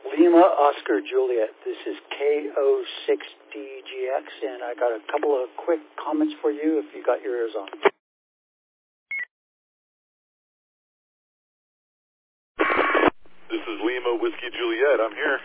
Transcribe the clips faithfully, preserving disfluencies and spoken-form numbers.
Lima Oscar Juliet. This is K O six D G X, and I got a couple of quick comments for you if you got your ears on. This is Lima Whiskey Juliet. I'm here.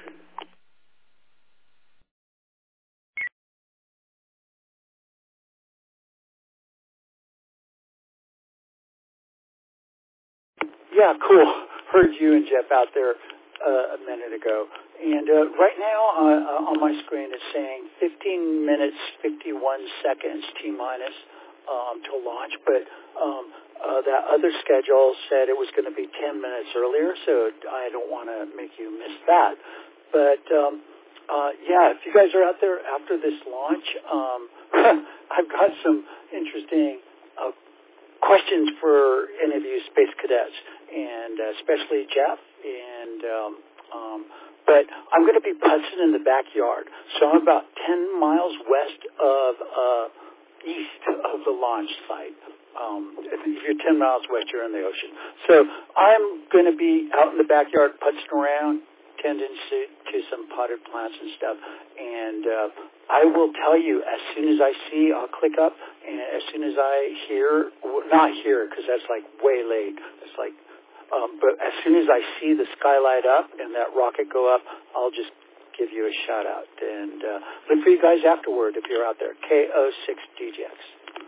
Yeah, cool. Heard you and Jeff out there uh, a minute ago. And uh, right now uh, on my screen it's saying fifteen minutes, fifty-one seconds T-minus um, to launch. But um, uh, that other schedule said it was going to be ten minutes earlier, so I don't want to make you miss that. But, um, uh, yeah, if you guys are out there after this launch, um, I've got some interesting uh, questions for any of you space cadets, and uh, especially Jeff. And um, um, but I'm going to be putzing in the backyard, so I'm about ten miles west of uh, east of the launch site. Um, if you're ten miles west, you're in the ocean. So I'm going to be out in the backyard putzing around, tending to, to some potted plants and stuff. And uh, I will tell you as soon as I see, I'll click up, and as soon as I hear, well, not hear, because that's like way late. It's like, um, but as soon as I see the sky light up and that rocket go up, I'll just give you a shout out. And uh, look for you guys afterward if you're out there. K O six D G X.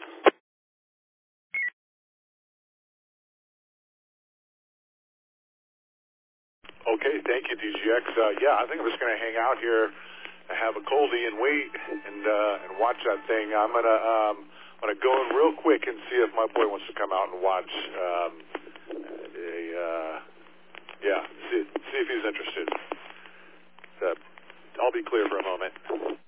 Okay, thank you, D G X. Uh, yeah, I think I'm just going to hang out here, have a coldie, and wait and uh, and watch that thing. I'm gonna um, gonna go in real quick and see if my boy wants to come out and watch. Um, a, uh, yeah, see, see if he's interested. So I'll be clear for a moment.